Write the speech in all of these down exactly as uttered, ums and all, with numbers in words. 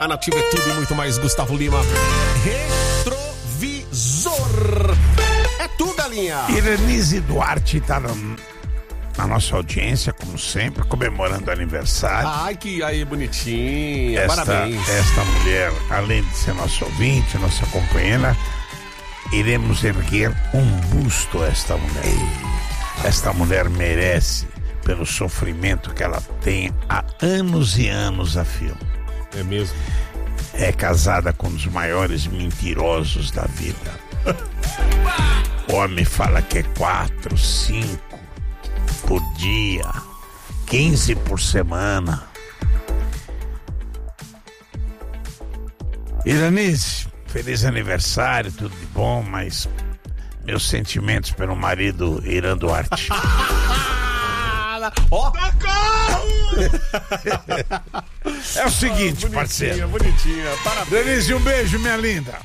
A Nativa é tudo e muito mais. Gustavo Lima. Retrovisor. É tudo, galinha. Iranise Duarte tá no, na nossa audiência, como sempre, comemorando aniversário. Ai, que aí, bonitinha. Esta, Parabéns. Esta mulher, além de ser nossa ouvinte, nossa companheira, iremos erguer um busto a esta mulher. Esta mulher merece, pelo sofrimento que ela tem há anos e anos a fio. É mesmo? É casada com um dos maiores mentirosos da vida. O homem fala que é quatro, cinco por dia, quinze por semana. Iranise, feliz aniversário, tudo de bom, mas meus sentimentos pelo marido Irã Duarte. Ó! É o seguinte, oh, parceiro. Bonitinha, parabéns. Denise, um beijo, minha linda.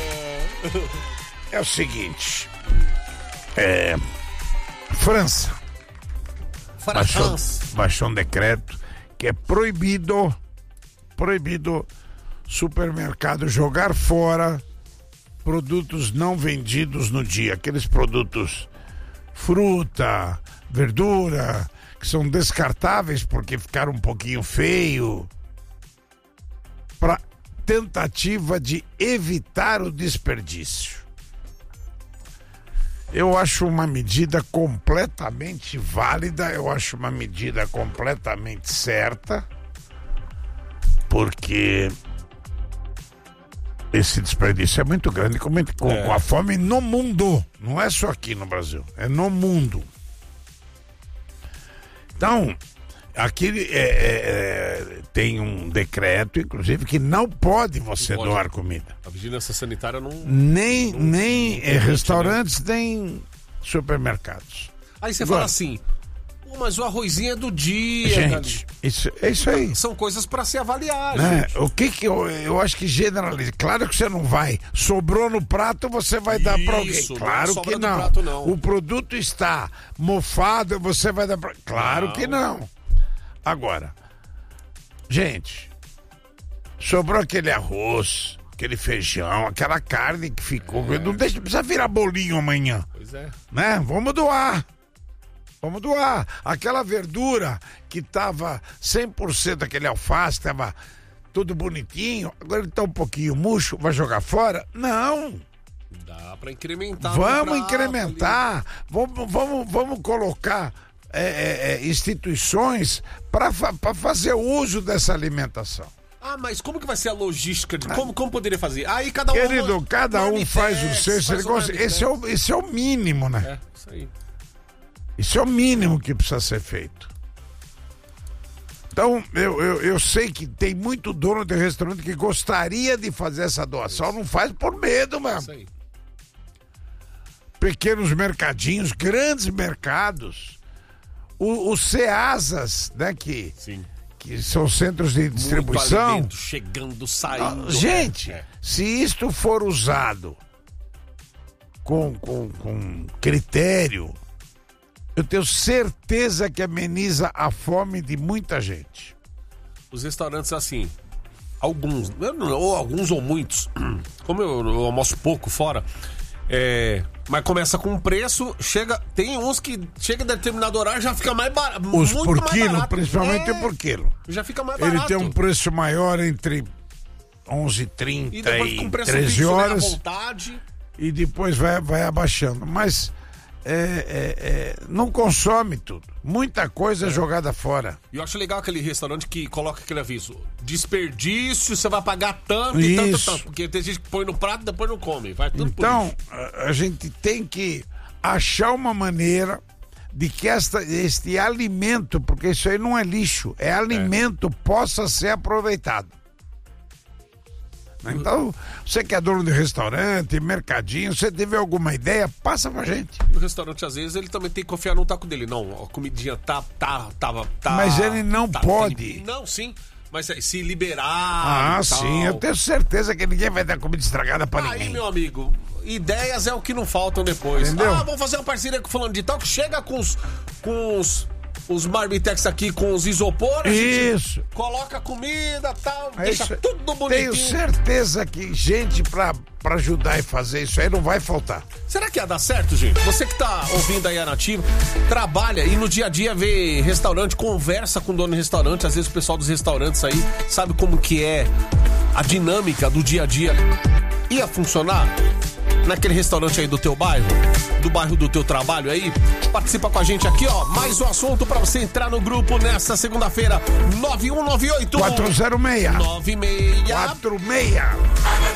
É o seguinte. É. França. Baixou, baixou um decreto que é proibido, proibido supermercado jogar fora produtos não vendidos no dia. Aqueles produtos, fruta, verdura, que são descartáveis porque ficaram um pouquinho feio, para tentativa de evitar o desperdício. Eu acho uma medida completamente válida, eu acho uma medida completamente certa, porque esse desperdício é muito grande com, com, é. com a fome no mundo, não é só aqui no Brasil, é no mundo. Então, aqui é, é, tem um decreto, inclusive, que não pode você pode. doar comida. A vigilância sanitária não... Nem, não, nem não é, restaurantes, né? Nem supermercados. Aí você Agora, fala assim, mas o arrozinho é do dia. Gente, isso, é isso aí. São coisas para se avaliar, né? gente. O que que eu, eu acho que generaliza. Claro que você não vai. Sobrou no prato, você vai isso, dar para alguém. Claro que não. Prato, não. O produto está mofado, você vai dar pra... Claro não. que não. Agora, gente, sobrou aquele arroz, aquele feijão, aquela carne que ficou. É. Não deixa, precisa virar bolinho amanhã. Pois é. Né? Vamos doar. Vamos doar. Aquela verdura que tava cem por cento, aquele alface, tava tudo bonitinho, agora ele tá um pouquinho murcho, vai jogar fora? Não. Dá pra incrementar. Vamos incrementar. Vamos, vamos, vamos colocar é, é, instituições para fa fazer uso dessa alimentação. Ah, mas como que vai ser a logística? De como, como poderia fazer? Aí cada um... Querido, cada um faz o seu. Esse é o, esse é o mínimo, né? É, isso aí. Isso é o mínimo que precisa ser feito. Então, eu, eu, eu sei que tem muito dono de restaurante que gostaria de fazer essa doação, não faz por medo mesmo. Isso aí. Pequenos mercadinhos, grandes mercados, o, os CEASAs, né, que, Sim. que são centros de distribuição. Muito alimento chegando, saindo. Gente, é. se isto for usado com, com, com critério, eu tenho certeza que ameniza a fome de muita gente. Os restaurantes, assim, alguns, ou alguns ou muitos, como eu, eu almoço pouco fora, é, mas começa com um preço, chega, tem uns que chega a determinado horário já fica mais barato. Os por quilo, principalmente é, por quilo. Já fica mais barato. Ele tem um preço maior entre onze e trinta e, depois, com preço treze fixo, horas. Né, à vontade. E depois vai, vai abaixando. Mas... É, é, é, não consome tudo. Muita coisa é jogada fora. E eu acho legal aquele restaurante que coloca aquele aviso: desperdício, você vai pagar tanto Isso. e tanto, tanto. Porque tem gente que põe no prato e depois não come. Vai tudo então, por isso. A, a gente tem que achar uma maneira de que esta, este alimento, porque isso aí não é lixo, é alimento, é. possa ser aproveitado. Então, você que é dono de restaurante, mercadinho, você tiver alguma ideia, passa pra gente. E o restaurante, às vezes, ele também tem que confiar no taco dele. Não, a comidinha tá, tá, tava, tá... Mas ele não tá, pode. Tem, não, sim. Mas se liberar... Ah, sim, eu tenho certeza que ninguém vai dar comida estragada pra Aí, ninguém. Aí, meu amigo, ideias é o que não faltam depois. Entendeu? Ah, vamos fazer uma parceria com fulano de tal, que chega com os... Com os os marmitex aqui com os isopor. Isso. Coloca comida e tal, é deixa isso. Tudo bonitinho. Tenho certeza que gente pra, pra ajudar e fazer isso aí não vai faltar. Será que ia dar certo, gente? Você que tá ouvindo aí a Nativa, trabalha e no dia a dia vê restaurante, conversa com o dono de restaurante, às vezes o pessoal dos restaurantes aí sabe como que é a dinâmica do dia a dia. Ia funcionar naquele restaurante aí do teu bairro, do bairro do teu trabalho aí? Participa com a gente aqui, ó. Mais um assunto pra você entrar no grupo nessa segunda-feira. nove um nove oito quatro zero seis nove seis quatro seis